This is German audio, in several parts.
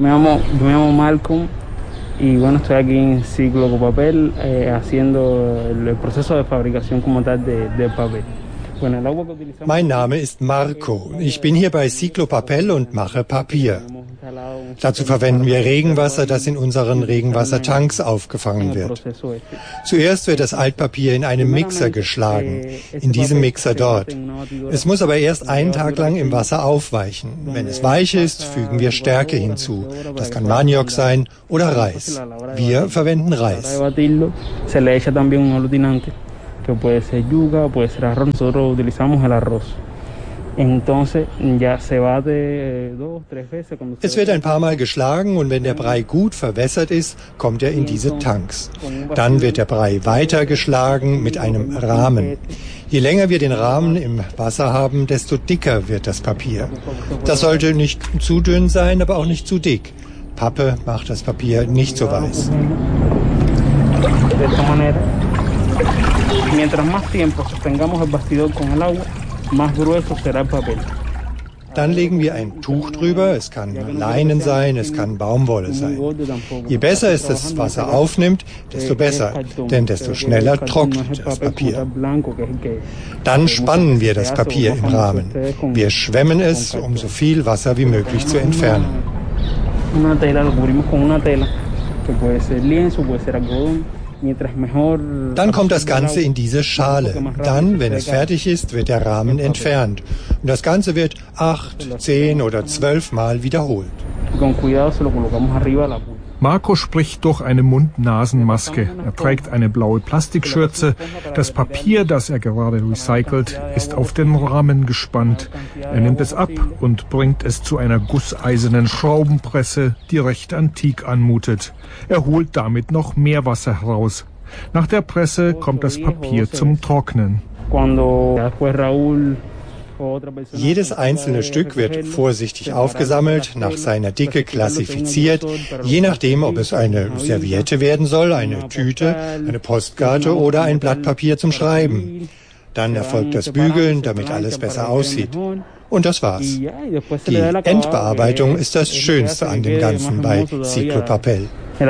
Me llamo Malcolm y bueno, estoy aquí en Ciclo Papel haciendo el proceso de fabricación como tal de papel. Mein Name ist Marco. Ich bin hier bei Ciclo Papel und mache Papier. Dazu verwenden wir Regenwasser, das in unseren Regenwassertanks aufgefangen wird. Zuerst wird das Altpapier in einem Mixer geschlagen, in diesem Mixer dort. Es muss aber erst einen Tag lang im Wasser aufweichen. Wenn es weich ist, fügen wir Stärke hinzu. Das kann Maniok sein oder Reis. Wir verwenden Reis. Que puede ser yuca, puede ser arroz. Nosotros utilizamos el arroz. Entonces ya se bate 2-3 veces. Es wird ein paar Mal geschlagen und wenn der Brei gut verwässert ist, kommt er in diese Tanks. Dann wird der Brei weiter geschlagen mit einem Rahmen. Je länger wir den Rahmen im Wasser haben, desto dicker wird das Papier. Das sollte nicht zu dünn sein, aber auch nicht zu dick. Pappe macht das Papier nicht so weiß. Mientras más tiempo sostengamos el bastidor con el agua, más grueso será el papel. Dann legen wir ein Tuch drüber, es kann Leinen sein, es kann Baumwolle sein. Je besser es das Wasser aufnimmt, desto besser, denn desto schneller trocknet das Papier. Dann spannen wir das Papier im Rahmen. Wir schwemmen es, um so viel Wasser wie möglich zu entfernen. Una tela, lo cubrimos con una tela, que puede ser lienzo, puede ser algodón. Dann kommt das Ganze in diese Schale. Dann, wenn es fertig ist, wird der Rahmen entfernt. Und das Ganze wird 8, 10 oder 12 Mal wiederholt. Marco spricht durch eine Mund-Nasen-Maske. Er trägt eine blaue Plastikschürze. Das Papier, das er gerade recycelt, ist auf den Rahmen gespannt. Er nimmt es ab und bringt es zu einer gusseisernen Schraubenpresse, die recht antik anmutet. Er holt damit noch mehr Wasser heraus. Nach der Presse kommt das Papier zum Trocknen. Jedes einzelne Stück wird vorsichtig aufgesammelt, nach seiner Dicke klassifiziert, je nachdem, ob es eine Serviette werden soll, eine Tüte, eine Postkarte oder ein Blatt Papier zum Schreiben. Dann erfolgt das Bügeln, damit alles besser aussieht. Und das war's. Die Endbearbeitung ist das Schönste an dem Ganzen bei Ciclo Papel.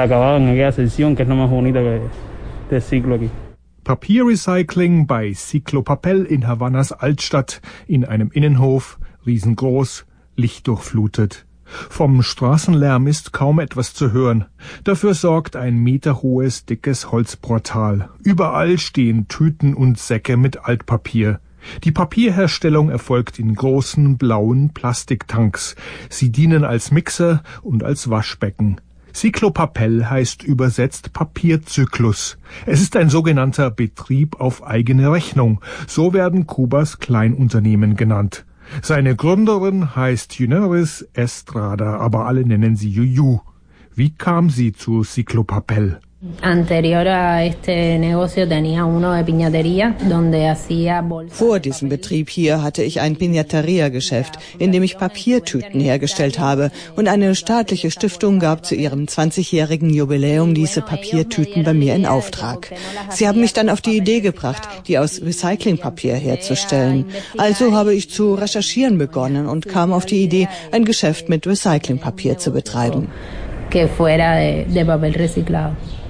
Papierrecycling bei Ciclo Papel in Havannas Altstadt, in einem Innenhof, riesengroß, lichtdurchflutet. Vom Straßenlärm ist kaum etwas zu hören. Dafür sorgt ein meterhohes, dickes Holzportal. Überall stehen Tüten und Säcke mit Altpapier. Die Papierherstellung erfolgt in großen, blauen Plastiktanks. Sie dienen als Mixer und als Waschbecken. Ciclo Papel heißt übersetzt Papierzyklus. Es ist ein sogenannter Betrieb auf eigene Rechnung. So werden Kubas Kleinunternehmen genannt. Seine Gründerin heißt Yuneris Estrada, aber alle nennen sie Yuyu. Wie kam sie zu Ciclo Papel? Vor diesem Betrieb hier hatte ich ein Piñateria-Geschäft, in dem ich Papiertüten hergestellt habe, und eine staatliche Stiftung gab zu ihrem 20-jährigen Jubiläum diese Papiertüten bei mir in Auftrag. Sie haben mich dann auf die Idee gebracht, die aus Recyclingpapier herzustellen. Also habe ich zu recherchieren begonnen und kam auf die Idee, ein Geschäft mit Recyclingpapier zu betreiben. Que fuera de papel reciclado.